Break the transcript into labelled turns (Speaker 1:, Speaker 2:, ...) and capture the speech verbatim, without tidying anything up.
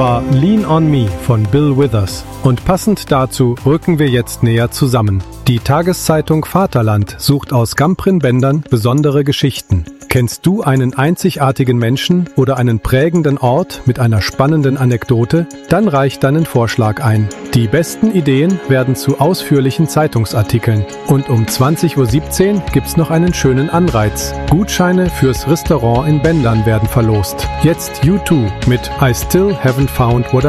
Speaker 1: War Lean on Me von Bill Withers. Und passend dazu rücken wir jetzt näher zusammen. Die Tageszeitung Vaterland sucht aus Gamprin-Bändern besondere Geschichten. Kennst du einen einzigartigen Menschen oder einen prägenden Ort mit einer spannenden Anekdote? Dann reich deinen Vorschlag ein. Die besten Ideen werden zu ausführlichen Zeitungsartikeln. Und um zwanzig Uhr siebzehn gibt's noch einen schönen Anreiz. Gutscheine fürs Restaurant in Bendern werden verlost. Jetzt U zwei mit I Still Haven't Found What I